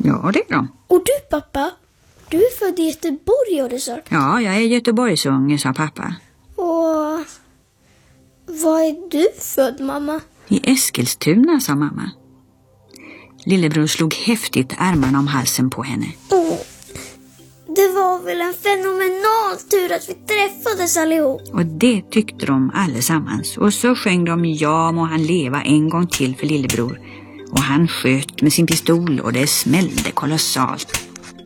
Ja, det är de. Och du, pappa? Du är född i Göteborg, har du sagt. Ja, jag är Göteborgsunge, sa pappa. Och var är du född, mamma? I Eskilstuna, sa mamma. Lillebror slog häftigt armarna om halsen på henne. Det var väl en fenomenal tur att vi träffades allihop. Och det tyckte de allesammans. Och så sjöng de Ja må han leva en gång till för lillebror. Och han sköt med sin pistol och det smällde kolossalt.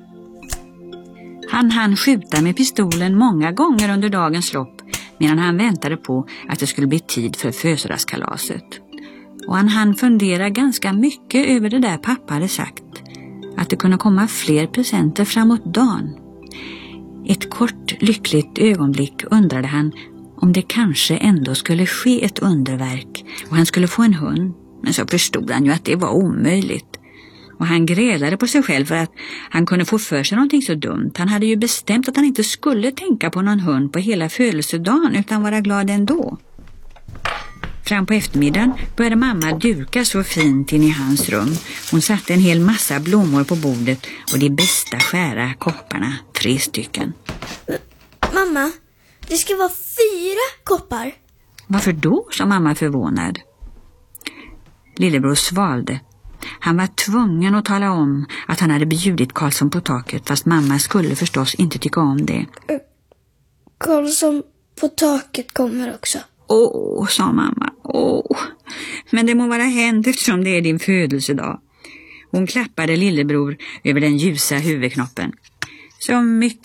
Han hann skjuta med pistolen många gånger under dagens lopp medan han väntade på att det skulle bli tid för födelsedagskalaset. Och han hann fundera ganska mycket över det där pappa hade sagt. Att det kunde komma fler presenter framåt dagen. Ett kort lyckligt ögonblick undrade han om det kanske ändå skulle ske ett underverk och han skulle få en hund. Men så förstod han ju att det var omöjligt. Och han grälade på sig själv för att han kunde få för sig någonting så dumt. Han hade ju bestämt att han inte skulle tänka på någon hund på hela födelsedagen utan vara glad ändå. Fram på eftermiddagen började mamma duka så fint in i hans rum. Hon satte en hel massa blommor på bordet och de bästa skära kopparna, 3 stycken. Mamma, det ska vara 4 koppar. Varför då, sa mamma förvånad. Lillebror svalde. Han var tvungen att tala om att han hade bjudit Karlsson på taket fast mamma skulle förstås inte tycka om det. Karlsson på taket kommer också. Åh, sa mamma. Åh, men det må vara hänt eftersom det är din födelsedag. Hon klappade lillebror över den ljusa huvudknoppen. Så